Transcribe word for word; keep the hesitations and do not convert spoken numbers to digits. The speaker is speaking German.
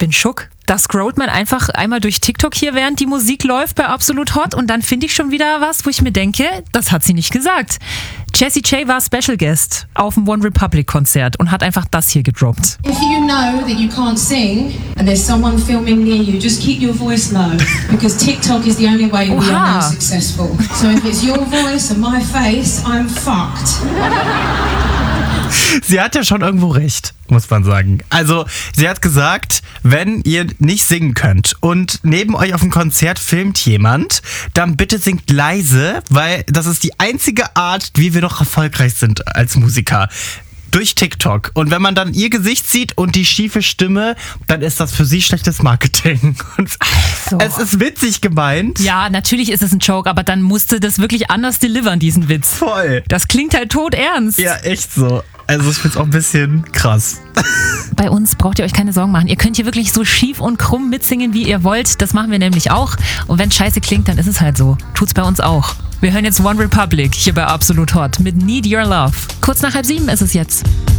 bin schock. Da scrollt man einfach einmal durch TikTok hier, während die Musik läuft bei Absolut Hot und dann finde ich schon wieder was, wo ich mir denke, das hat sie nicht gesagt. Jessie J war Special Guest auf dem One Republic Konzert und hat einfach das hier gedroppt. If you know that you can't sing and there's someone filming near you, just keep your voice low because TikTok is the only way we are now successful. So if it's your voice and my face, I'm fucked. Sie hat ja schon irgendwo recht, muss man sagen. Also, sie hat gesagt, wenn ihr nicht singen könnt und neben euch auf dem Konzert filmt jemand, dann bitte singt leise, weil das ist die einzige Art, wie wir noch erfolgreich sind als Musiker. Durch TikTok. Und wenn man dann ihr Gesicht sieht und die schiefe Stimme, dann ist das für sie schlechtes Marketing. Und also. Es ist witzig gemeint. Ja, natürlich ist es ein Joke, aber dann musste das wirklich anders delivern, diesen Witz. Voll. Das klingt halt todernst. Ja, echt so. Also ich find's auch ein bisschen krass. Bei uns braucht ihr euch keine Sorgen machen. Ihr könnt hier wirklich so schief und krumm mitsingen, wie ihr wollt. Das machen wir nämlich auch. Und wenn scheiße klingt, dann ist es halt so. Tut's bei uns auch. Wir hören jetzt One Republic hier bei Absolut Hot mit Need Your Love. Kurz nach halb sieben ist es jetzt.